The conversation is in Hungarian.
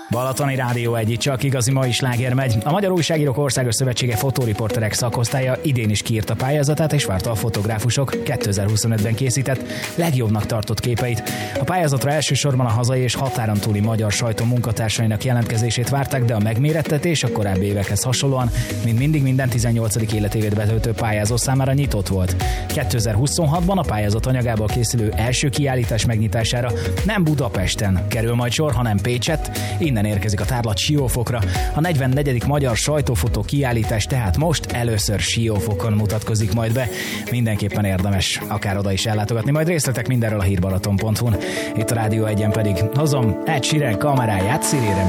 Balatoni Rádió 1, csak igazi mai sláger megy. A Magyar Újságírók Országos Szövetsége fotóriporterek szakosztálya idén is kiírta pályázatát, és várta a fotográfusok 2025-ben készített legjobbnak tartott képeit. A pályázatra elsősorban a hazai és határon túli magyar sajtó munkatársainak jelentkezését várták, de a megmérettetés a korábbi évekhez hasonlóan, mint mindig minden 18. életévét betöltő pályázó számára nyitott volt. 2026-ban a pályázat anyagából készülő első kiállítás megnyitására nem Budapesten kerül majd sor, hanem Pécsett. Innen érkezik a tárlat Siófokra. A 44. magyar sajtófotó kiállítás tehát most először Siófokon mutatkozik majd be. Mindenképpen érdemes akár oda is ellátogatni. Majd részletek mindenről a hírbalaton.hu-n. Itt a Rádió 1-en pedig hozom Ed Sheeran kameráját, Szirére